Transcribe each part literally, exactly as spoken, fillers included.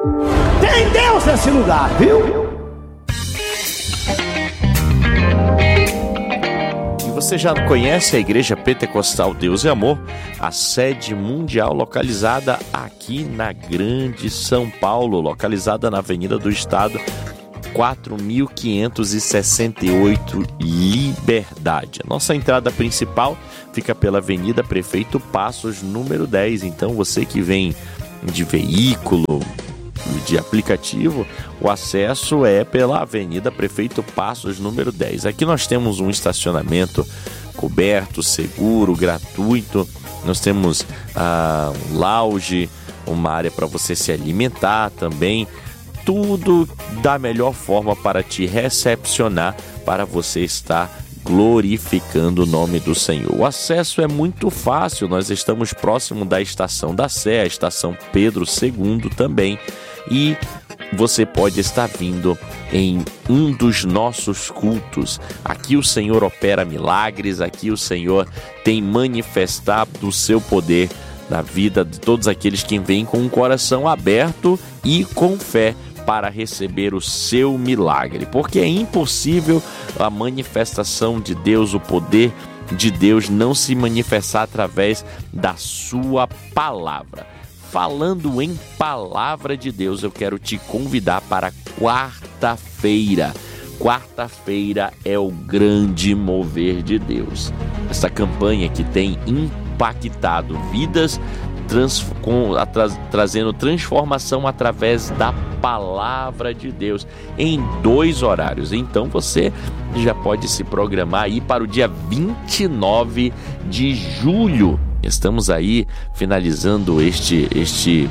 Tem Deus nesse lugar, viu? Você já conhece a Igreja Pentecostal Deus e Amor, a sede mundial localizada aqui na Grande São Paulo, localizada na Avenida do Estado, quatro mil quinhentos e sessenta e oito, Liberdade. A nossa entrada principal fica pela Avenida Prefeito Passos, número dez. Então, você que vem de veículo, de aplicativo, o acesso é pela Avenida Prefeito Passos, número dez. Aqui nós temos um estacionamento coberto, seguro, gratuito. Nós temos ah, um lounge, uma área para você se alimentar também. Tudo da melhor forma para te recepcionar, para você estar glorificando o nome do Senhor. O acesso é muito fácil. Nós estamos próximo da Estação da Sé, a Estação Pedro segundo também. E você pode estar vindo em um dos nossos cultos. Aqui o Senhor opera milagres, aqui o Senhor tem manifestado o seu poder na vida de todos aqueles que vêm com um coração aberto e com fé para receber o seu milagre. Porque é impossível a manifestação de Deus, o poder de Deus não se manifestar através da sua palavra. Falando em palavra de Deus, eu quero te convidar para quarta-feira. Quarta-feira é o grande mover de Deus. Essa campanha que tem impactado vidas, trans, com, tra, trazendo transformação através da palavra de Deus em dois horários. Então você já pode se programar aí para o dia vinte e nove de julho. Estamos aí finalizando este, este,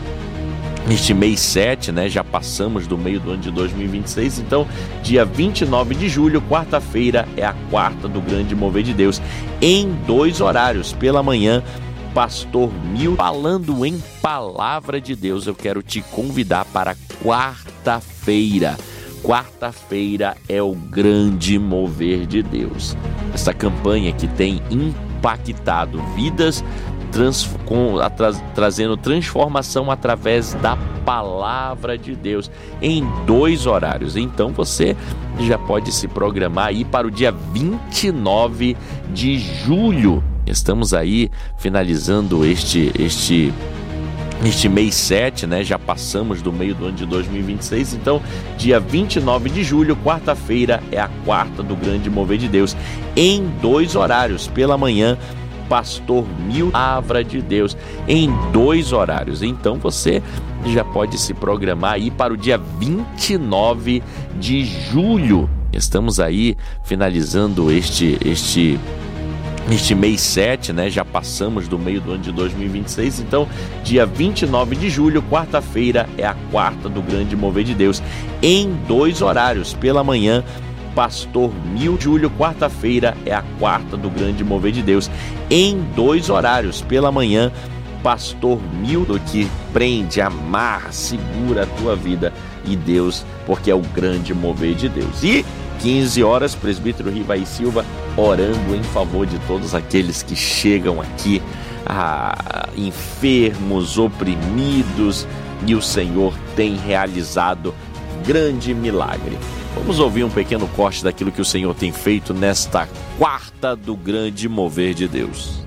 este mês sete, né? Já passamos do meio do ano de dois mil e vinte e seis. Então, dia vinte e nove de julho, quarta-feira, é a quarta do Grande Mover de Deus, em dois horários. Pela manhã, Pastor Mil, falando em palavra de Deus, eu quero te convidar para quarta-feira. Quarta-feira é o grande mover de Deus. Essa campanha que tem impactado vidas, trans, com, tra, trazendo transformação através da palavra de Deus em dois horários. Então você já pode se programar aí para o dia vinte e nove de julho. Estamos aí finalizando este, este, este mês sete, né? Já passamos do meio do ano de dois mil e vinte e seis. Então, dia vinte e nove de julho, quarta-feira, é a quarta do Grande Mover de Deus, em dois horários. Pela manhã, Pastor Mil, palavra de Deus, em dois horários. Então, você já pode se programar aí para o dia vinte e nove de julho. Estamos aí finalizando este, este, este mês sete, né? Já passamos do meio do ano de dois mil e vinte e seis. Então, dia vinte e nove de julho, quarta-feira, é a quarta do Grande Mover de Deus, em dois horários. Pela manhã, Pastor Mil, julho, quarta-feira, é a quarta do Grande Mover de Deus, em dois horários. Pela manhã, Pastor Mil, que prende, amarra, segura a tua vida e Deus, porque é o grande mover de Deus. E quinze horas, presbítero Rivaí Silva orando em favor de todos aqueles que chegam aqui, ah, enfermos, oprimidos, e o Senhor tem realizado grande milagre. Vamos ouvir um pequeno corte daquilo que o Senhor tem feito nesta quarta do grande mover de Deus.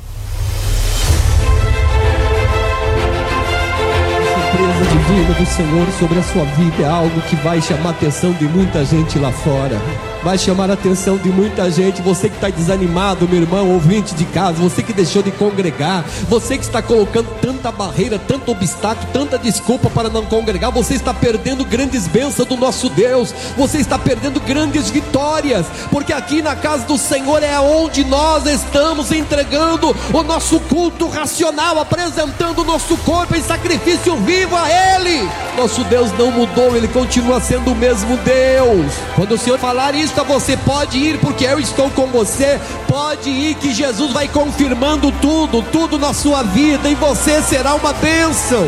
A surpresa divina do Senhor sobre a sua vida é algo que vai chamar a atenção de muita gente lá fora. Vai chamar a atenção de muita gente. Você que está desanimado, meu irmão, ouvinte de casa, você que deixou de congregar, você que está colocando tanta barreira, tanto obstáculo, tanta desculpa para não congregar, você está perdendo grandes bênçãos do nosso Deus, você está perdendo grandes vitórias, porque aqui na casa do Senhor é onde nós estamos entregando o nosso culto racional, apresentando o nosso corpo em sacrifício vivo a Ele. Nosso Deus não mudou, Ele continua sendo o mesmo Deus. Quando o Senhor falar isso, você pode ir, porque eu estou com você. Pode ir, que Jesus vai confirmando tudo, tudo na sua vida, e você será uma bênção.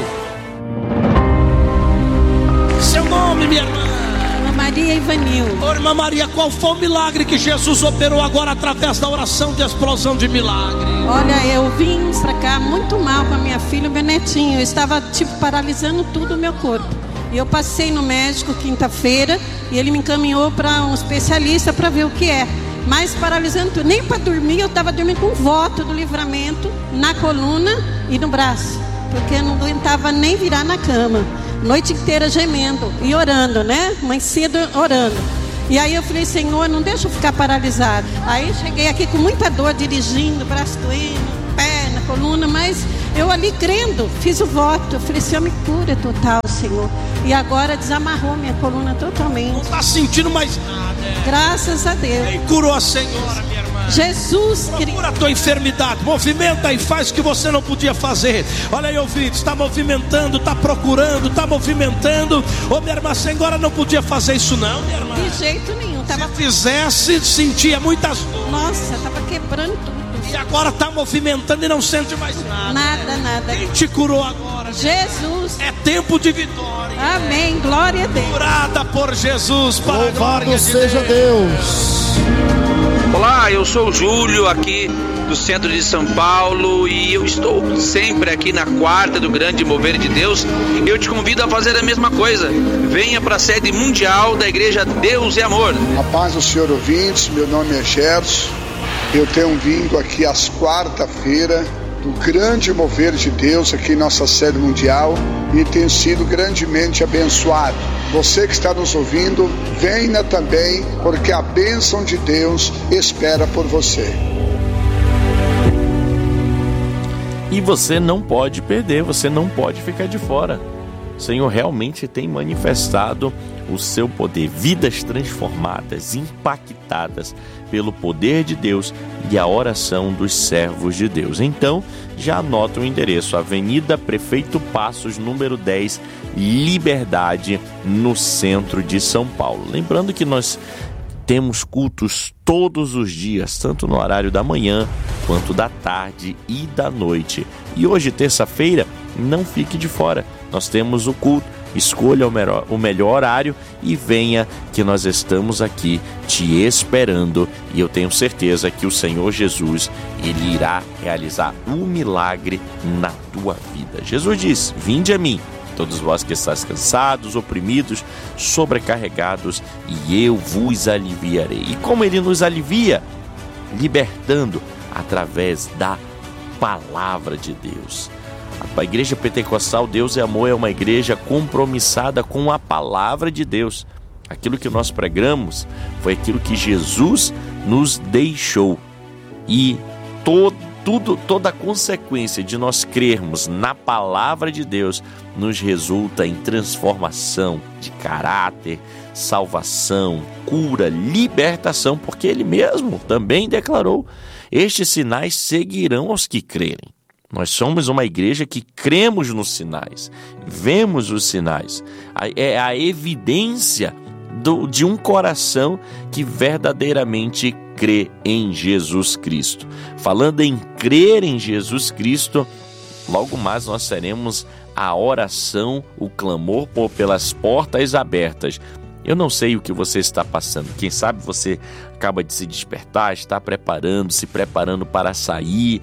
Seu nome, minha irmã? Maria Ivanil. Ô, irmã Maria, qual foi o milagre que Jesus operou agora através da oração de explosão de milagre? Olha, eu vim pra cá muito mal com a minha filha e o meu netinho. Eu estava tipo paralisando tudo o meu corpo. E eu passei no médico quinta-feira e ele me encaminhou para um especialista para ver o que é. Mas paralisando tudo, nem para dormir, eu estava dormindo com voto do livramento na coluna e no braço, porque eu não aguentava nem virar na cama, noite inteira gemendo e orando, né? Mãe cedo orando. E aí eu falei, Senhor, não deixa eu ficar paralisado. Aí cheguei aqui com muita dor, dirigindo, braço doendo, perna, coluna, mas eu ali crendo, fiz o voto. Eu falei, Senhor, me cura total, Senhor. E agora desamarrou minha coluna totalmente. Não está sentindo mais nada. Graças a Deus. E curou a Senhora, minha irmã. Jesus Cristo. Procura a tua enfermidade, movimenta e faz o que você não podia fazer. Olha aí, ouvintes, está movimentando, está procurando, está movimentando. Ô, minha irmã, a senhora não podia fazer isso não, minha irmã. De jeito nenhum. Tava... Se fizesse, sentia muitas dores. Nossa, estava quebrando tudo. E agora está movimentando e não sente mais nada. Nada, nada. Quem te curou agora? Jesus. É tempo de vitória. Amém, glória a Deus. Curada por Jesus, para a Louvado glória de seja Deus. Olá, eu sou o Júlio, aqui do centro de São Paulo, e eu estou sempre aqui na quarta do Grande Mover de Deus. Eu te convido a fazer a mesma coisa. Venha para a sede mundial da Igreja Deus e Amor. A paz do Senhor, ouvintes, meu nome é Gerson. Eu tenho vindo aqui às quarta-feiras do Grande Mover de Deus aqui em nossa sede mundial e tenho sido grandemente abençoado. Você que está nos ouvindo, venha também, porque a bênção de Deus espera por você. E você não pode perder, você não pode ficar de fora. O Senhor realmente tem manifestado o seu poder, vidas transformadas, impactadas pelo poder de Deus e a oração dos servos de Deus. Então, já anota o endereço: Avenida Prefeito Passos, número dez, Liberdade, no centro de São Paulo. Lembrando que nós temos cultos todos os dias, tanto no horário da manhã, quanto da tarde e da noite. E hoje, terça-feira, não fique de fora. Nós temos o culto. Escolha o melhor, o melhor horário e venha, que nós estamos aqui te esperando. E eu tenho certeza que o Senhor Jesus, Ele irá realizar um milagre na tua vida. Jesus diz: vinde a mim, todos vós que estáis cansados, oprimidos, sobrecarregados, e eu vos aliviarei. E como Ele nos alivia? Libertando através da palavra de Deus. A Igreja Pentecostal Deus e Amor é uma igreja compromissada com a palavra de Deus. Aquilo que nós pregamos foi aquilo que Jesus nos deixou. E todo, tudo, toda a consequência de nós crermos na palavra de Deus nos resulta em transformação de caráter, salvação, cura, libertação, porque Ele mesmo também declarou: estes sinais seguirão aos que crerem. Nós somos uma igreja que cremos nos sinais, vemos os sinais. É a evidência do, de um coração que verdadeiramente crê em Jesus Cristo. Falando em crer em Jesus Cristo, logo mais nós teremos a oração, o clamor por pelas portas abertas. Eu não sei o que você está passando. Quem sabe você acaba de se despertar, está preparando, se preparando para sair,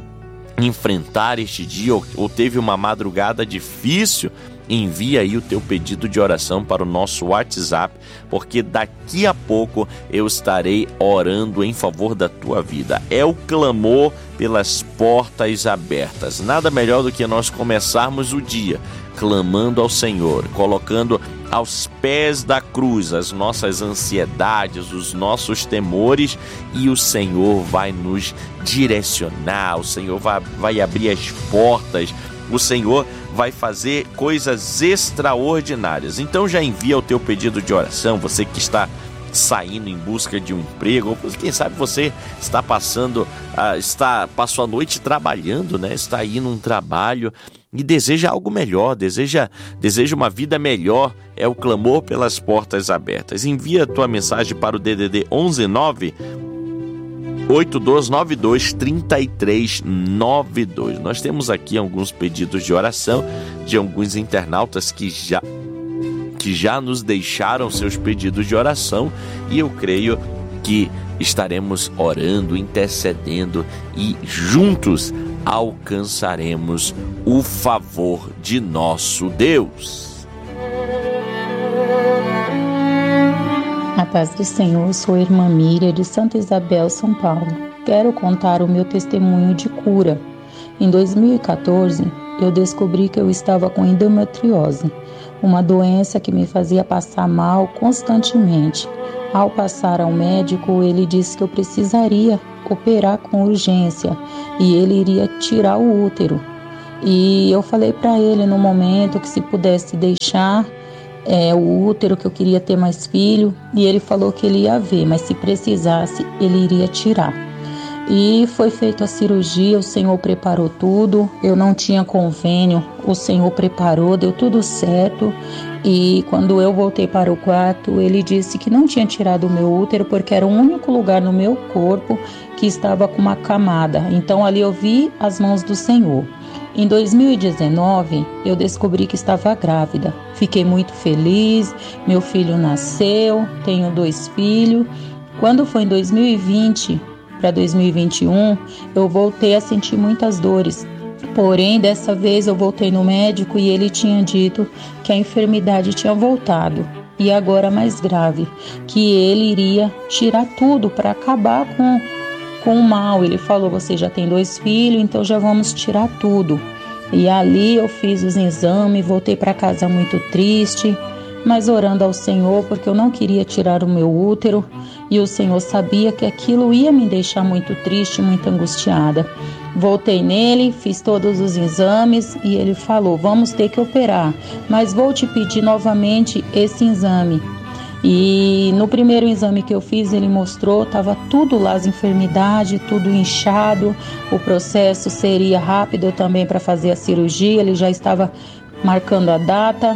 enfrentar este dia, ou, ou teve uma madrugada difícil. Envia aí o teu pedido de oração para o nosso WhatsApp, porque daqui a pouco eu estarei orando em favor da tua vida. É o clamor pelas portas abertas. Nada melhor do que nós começarmos o dia clamando ao Senhor, colocando aos pés da cruz as nossas ansiedades, os nossos temores, e o Senhor vai nos direcionar, o Senhor vai, vai abrir as portas, o Senhor vai fazer coisas extraordinárias. Então já envia o teu pedido de oração, você que está saindo em busca de um emprego, ou quem sabe você está passando, uh, está, passou a noite trabalhando, né? Está aí num trabalho e deseja algo melhor, deseja, deseja uma vida melhor. É o clamor pelas portas abertas. Envia a tua mensagem para o D D D onze nove oito dois nove dois três três nove dois. Nós temos aqui alguns pedidos de oração de alguns internautas que já que já nos deixaram seus pedidos de oração, e eu creio que estaremos orando, intercedendo, e juntos alcançaremos o favor de nosso Deus. paz do Senhor, sou a irmã Miriam de Santa Isabel, São Paulo. Quero contar o meu testemunho de cura. Em dois mil e quatorze, eu descobri que eu estava com endometriose, uma doença que me fazia passar mal constantemente. Ao passar ao médico, ele disse que eu precisaria operar com urgência e ele iria tirar o útero. E eu falei para ele no momento que se pudesse deixar é, o útero, que eu queria ter mais filho, e ele falou que ele ia ver, mas se precisasse, ele iria tirar. E foi feita a cirurgia, o Senhor preparou tudo, eu não tinha convênio, o Senhor preparou, deu tudo certo. E quando eu voltei para o quarto, ele disse que não tinha tirado o meu útero porque era o único lugar no meu corpo que estava com uma camada. Então ali eu vi as mãos do Senhor. Em dois mil e dezenove, eu descobri que estava grávida. Fiquei muito feliz, meu filho nasceu, tenho dois filhos. Quando foi em dois mil e vinte para dois mil e vinte e um, eu voltei a sentir muitas dores. Porém, dessa vez eu voltei no médico e ele tinha dito que a enfermidade tinha voltado. E agora mais grave, que ele iria tirar tudo para acabar com, com o mal. Ele falou, você já tem dois filhos, então já vamos tirar tudo. E ali eu fiz os exames, voltei para casa muito triste, mas orando ao Senhor, porque eu não queria tirar o meu útero. E o Senhor sabia que aquilo ia me deixar muito triste, muito angustiada. Voltei nele, fiz todos os exames e ele falou, vamos ter que operar, mas vou te pedir novamente esse exame. E no primeiro exame que eu fiz, ele mostrou, estava tudo lá, as enfermidades, tudo inchado, o processo seria rápido também para fazer a cirurgia, ele já estava marcando a data.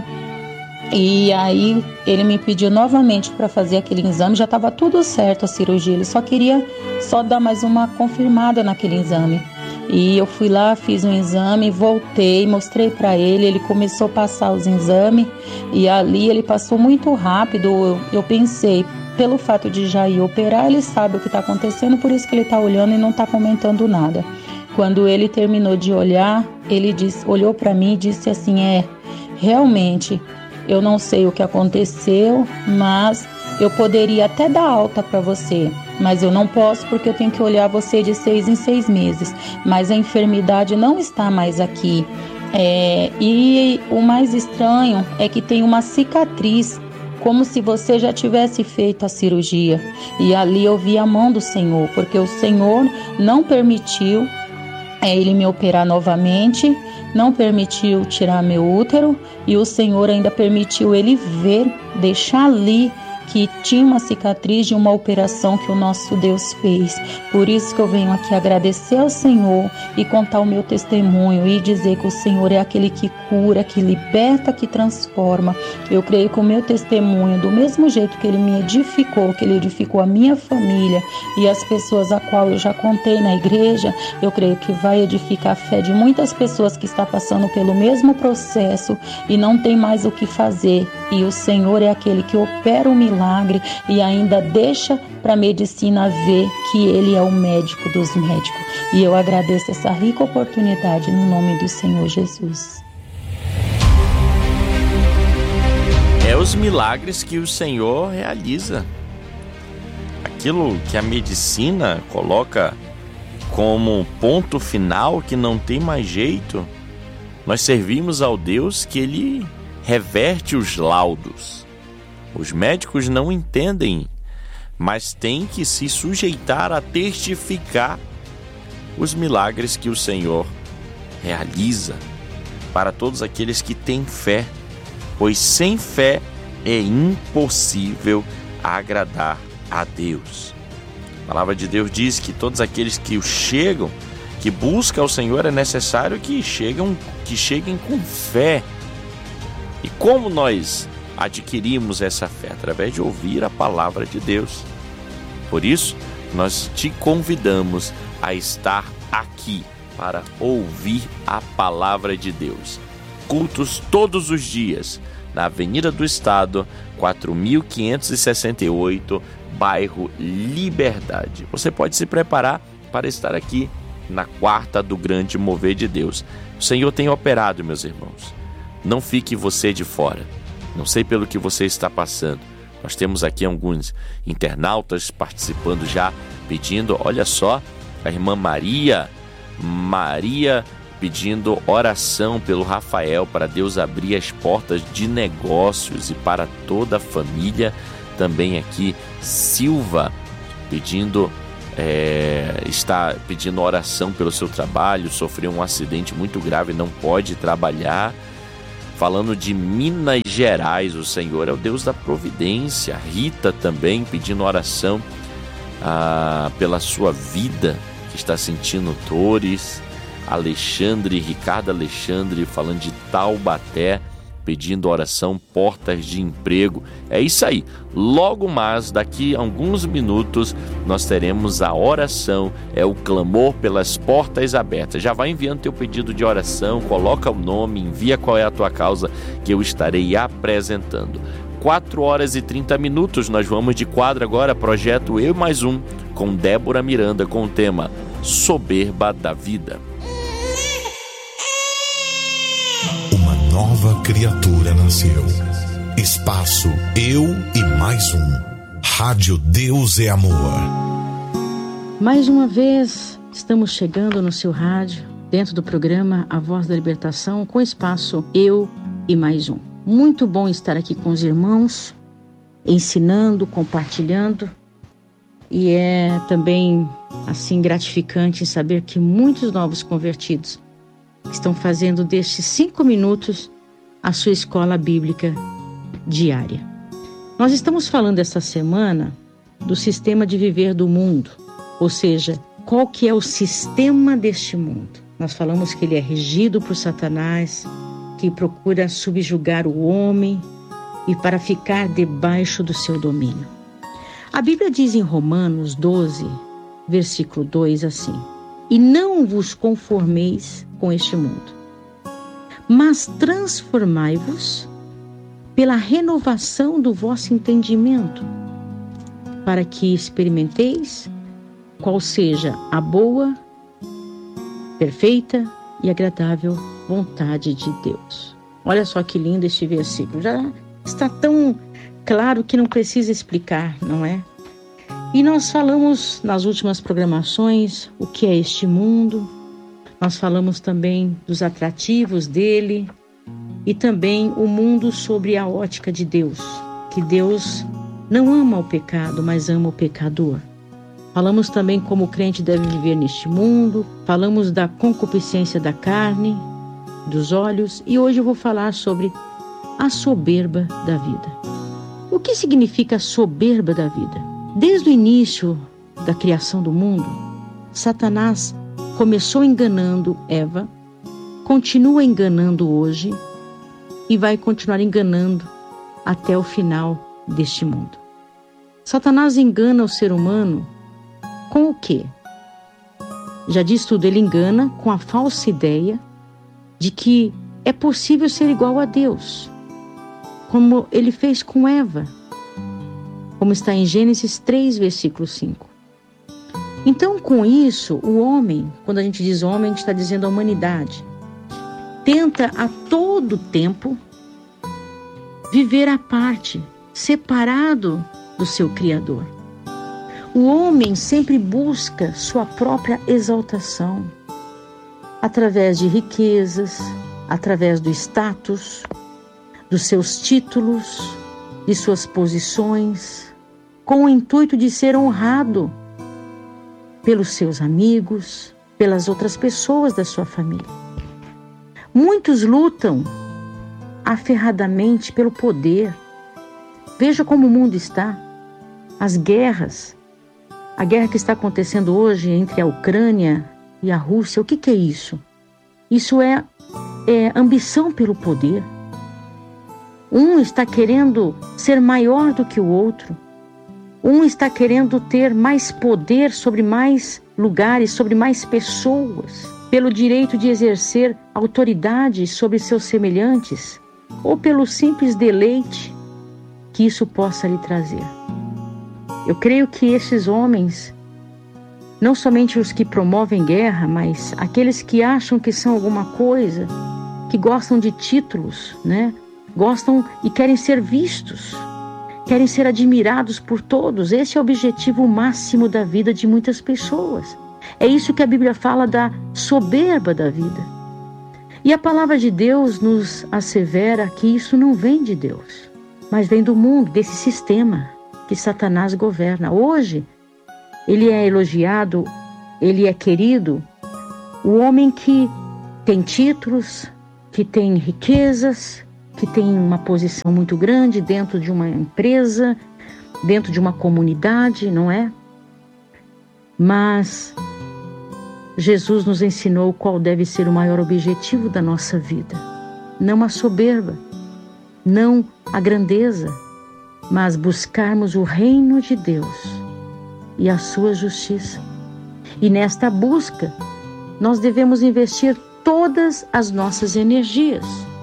E aí ele me pediu novamente para fazer aquele exame, já estava tudo certo a cirurgia, ele só queria só dar mais uma confirmada naquele exame. E eu fui lá, fiz um exame, voltei, mostrei para ele, ele começou a passar os exames e ali ele passou muito rápido. Eu, eu pensei, pelo fato de já ir operar, ele sabe o que está acontecendo, por isso que ele está olhando e não está comentando nada. Quando ele terminou de olhar, ele disse, olhou para mim e disse assim, é, realmente, eu não sei o que aconteceu, mas eu poderia até dar alta para você, mas eu não posso porque eu tenho que olhar você de seis em seis meses. Mas a enfermidade não está mais aqui. É, e o mais estranho é que tem uma cicatriz, como se você já tivesse feito a cirurgia. E ali eu vi a mão do Senhor, porque o Senhor não permitiu é, ele me operar novamente, não permitiu tirar meu útero, e o Senhor ainda permitiu ele ver, deixar ali que tinha uma cicatriz de uma operação que o nosso Deus fez. Por isso que eu venho aqui agradecer ao Senhor e contar o meu testemunho e dizer que o Senhor é aquele que cura, que liberta, que transforma. Eu creio que o meu testemunho, do mesmo jeito que Ele me edificou, que Ele edificou a minha família e as pessoas a qual eu já contei na igreja, eu creio que vai edificar a fé de muitas pessoas que estão passando pelo mesmo processo e não tem mais o que fazer. E o Senhor é aquele que opera o milagre milagre e ainda deixa para a medicina ver que Ele é o médico dos médicos. E eu agradeço essa rica oportunidade no nome do Senhor Jesus. É os milagres que o Senhor realiza. Aquilo que a medicina coloca como ponto final, que não tem mais jeito, nós servimos ao Deus que Ele reverte os laudos. Os médicos não entendem, mas têm que se sujeitar a testificar os milagres que o Senhor realiza para todos aqueles que têm fé, pois sem fé é impossível agradar a Deus. A palavra de Deus diz que todos aqueles que o chegam, que buscam ao Senhor, é necessário que cheguem, que cheguem com fé. E como nós adquirimos essa fé? Através de ouvir a palavra de Deus. Por isso, nós te convidamos a estar aqui para ouvir a palavra de Deus. Cultos todos os dias, na Avenida do Estado, quatro mil quinhentos e sessenta e oito, bairro Liberdade. Você pode se preparar para estar aqui na quarta do grande mover de Deus. O Senhor tem operado, meus irmãos. Não fique você de fora. Não sei pelo que você está passando, Nós temos aqui alguns internautas participando já, pedindo, olha só, a irmã Maria, Maria pedindo oração pelo Rafael, para Deus abrir as portas de negócios e para toda a família. Também aqui Silva pedindo, é, está pedindo oração pelo seu trabalho, sofreu um acidente muito grave, não pode trabalhar. Falando de Minas Gerais, o Senhor é o Deus da providência. Rita também pedindo oração ah, pela sua vida, que está sentindo dores. Alexandre, Ricardo Alexandre, falando de Taubaté, pedindo oração, portas de emprego. É isso aí. Logo mais, daqui a alguns minutos, nós teremos a oração, é o clamor pelas portas abertas. Já vai enviando teu pedido de oração, coloca o nome, envia qual é a tua causa, que eu estarei apresentando. quatro horas e trinta minutos, nós vamos de quadro agora, projeto Eu Mais Um, com Débora Miranda, com o tema Soberba da Vida. Nova criatura nasceu. Espaço Eu e Mais Um. Rádio Deus é Amor. Mais uma vez, estamos chegando no seu rádio, dentro do programa A Voz da Libertação, com espaço Eu e Mais Um. Muito bom estar aqui com os irmãos, ensinando, compartilhando. E é também, assim, gratificante saber que muitos novos convertidos estão fazendo destes cinco minutos a sua escola bíblica diária. Nós estamos falando esta semana do sistema de viver do mundo, ou seja, qual que é o sistema deste mundo. Nós falamos que ele é regido por Satanás, que procura subjugar o homem e para ficar debaixo do seu domínio. A Bíblia diz em Romanos doze, versículo dois assim: e não vos conformeis com este mundo, mas transformai-vos pela renovação do vosso entendimento, para que experimenteis qual seja a boa, perfeita e agradável vontade de Deus. Olha só que lindo este versículo, já está tão claro que não precisa explicar, não é? E nós falamos nas últimas programações o que é este mundo. Nós falamos também dos atrativos dele e também o mundo sobre a ótica de Deus, que Deus não ama o pecado, mas ama o pecador. Falamos também como o crente deve viver neste mundo, falamos da concupiscência da carne, dos olhos, e hoje eu vou falar sobre a soberba da vida. O que significa a soberba da vida? Desde o início da criação do mundo, Satanás começou enganando Eva, continua enganando hoje e vai continuar enganando até o final deste mundo. Satanás engana o ser humano com o quê? Já diz tudo, ele engana com a falsa ideia de que é possível ser igual a Deus, como ele fez com Eva, como está em Gênesis três, versículo cinco. Então, com isso, o homem, quando a gente diz homem, a gente está dizendo a humanidade, tenta a todo tempo viver à parte, separado do seu Criador. O homem sempre busca sua própria exaltação, através de riquezas, através do status, dos seus títulos, de suas posições, com o intuito de ser honrado pelos seus amigos, pelas outras pessoas da sua família. Muitos lutam aferradamente pelo poder. Veja como o mundo está. As guerras, a guerra que está acontecendo hoje entre a Ucrânia e a Rússia, o que, que é isso? Isso é, é ambição pelo poder. Um está querendo ser maior do que o outro. Um está querendo ter mais poder sobre mais lugares, sobre mais pessoas, pelo direito de exercer autoridade sobre seus semelhantes, ou pelo simples deleite que isso possa lhe trazer. Eu creio que esses homens, não somente os que promovem guerra, mas aqueles que acham que são alguma coisa, que gostam de títulos, né? Gostam e querem ser vistos, querem ser admirados por todos. Esse é o objetivo máximo da vida de muitas pessoas. É isso que a Bíblia fala da soberba da vida. E a palavra de Deus nos assevera que isso não vem de Deus, mas vem do mundo, desse sistema que Satanás governa. Hoje, ele é elogiado, ele é querido, o homem que tem títulos, que tem riquezas, que tem uma posição muito grande dentro de uma empresa, dentro de uma comunidade, não é? Mas Jesus nos ensinou qual deve ser o maior objetivo da nossa vida. Não a soberba, não a grandeza, mas buscarmos o reino de Deus e a sua justiça. E nesta busca, nós devemos investir todas as nossas energias.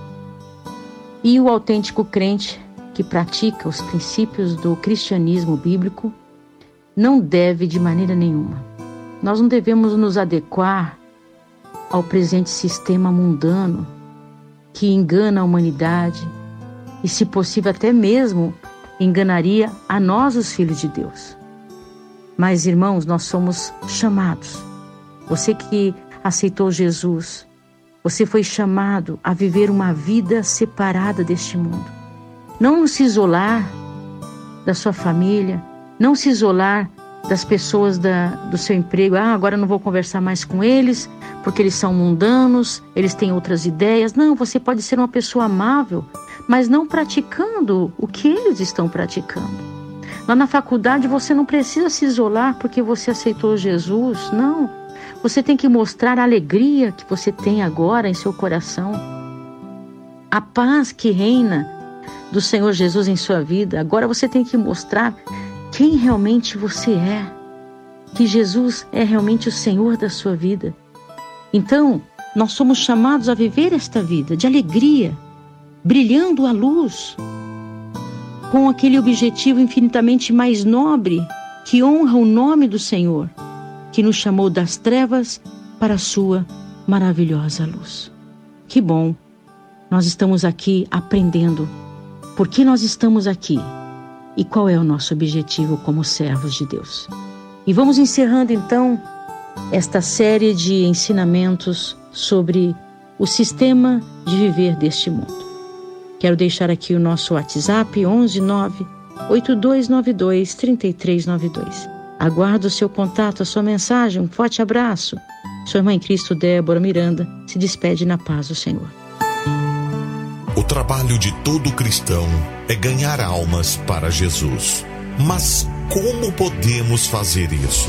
E o autêntico crente que pratica os princípios do cristianismo bíblico não deve de maneira nenhuma. Nós não devemos nos adequar ao presente sistema mundano que engana a humanidade e, se possível, até mesmo enganaria a nós, os filhos de Deus. Mas, irmãos, nós somos chamados. Você que aceitou Jesus, você foi chamado a viver uma vida separada deste mundo. Não se isolar da sua família, não se isolar das pessoas da, do seu emprego. Ah, agora eu não vou conversar mais com eles, porque eles são mundanos, eles têm outras ideias. Não, você pode ser uma pessoa amável, mas não praticando o que eles estão praticando. Lá na faculdade você não precisa se isolar porque você aceitou Jesus, não. Você tem que mostrar a alegria que você tem agora em seu coração. A paz que reina do Senhor Jesus em sua vida. Agora você tem que mostrar quem realmente você é. Que Jesus é realmente o Senhor da sua vida. Então, nós somos chamados a viver esta vida de alegria, brilhando a luz, com aquele objetivo infinitamente mais nobre, que honra o nome do Senhor, que nos chamou das trevas para a sua maravilhosa luz. Que bom, nós estamos aqui aprendendo por que nós estamos aqui e qual é o nosso objetivo como servos de Deus. E vamos encerrando então esta série de ensinamentos sobre o sistema de viver deste mundo. Quero deixar aqui o nosso WhatsApp onze nove oito dois nove dois três três nove dois. Aguardo o seu contato, a sua mensagem. Um forte abraço. Sua irmã em Cristo, Débora Miranda, se despede na paz do Senhor. O trabalho de todo cristão é ganhar almas para Jesus. Mas como podemos fazer isso?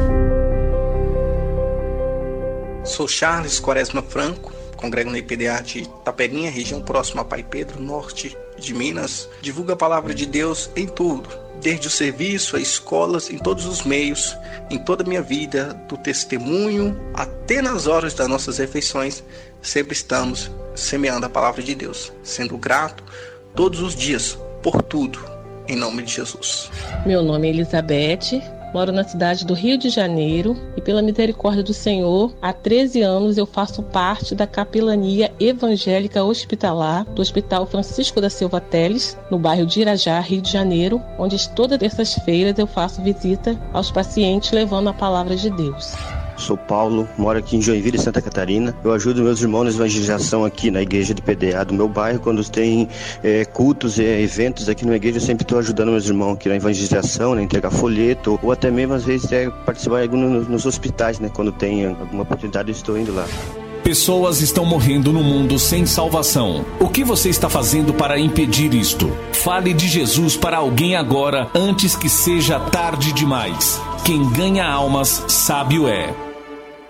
Sou Charles Quaresma Franco, congrego na I P D A de Tapeguinha, região próxima a Pai Pedro, norte de Minas. Divulgo a palavra de Deus em tudo, desde o serviço, a escolas, em todos os meios, em toda a minha vida, do testemunho até nas horas das nossas refeições, sempre estamos semeando a palavra de Deus, sendo grato todos os dias por tudo, em nome de Jesus. Meu nome é Elizabeth, moro na cidade do Rio de Janeiro e, pela misericórdia do Senhor, há treze anos eu faço parte da capelania evangélica hospitalar do Hospital Francisco da Silva Teles, no bairro de Irajá, Rio de Janeiro, onde todas terças-feiras eu faço visita aos pacientes levando a palavra de Deus. Sou Paulo, moro aqui em Joinville, Santa Catarina. Eu ajudo meus irmãos na evangelização aqui na igreja de P D A do meu bairro. Quando tem é, cultos e é, eventos aqui na igreja, eu sempre estou ajudando meus irmãos aqui na evangelização, né, entregar folheto, ou até mesmo às vezes é, participar algum, nos, nos hospitais, né, quando tem alguma oportunidade eu estou indo lá. Pessoas estão morrendo no mundo sem salvação. O que você está fazendo para impedir isto? Fale de Jesus para alguém agora, antes que seja tarde demais. Quem ganha almas, sábio é.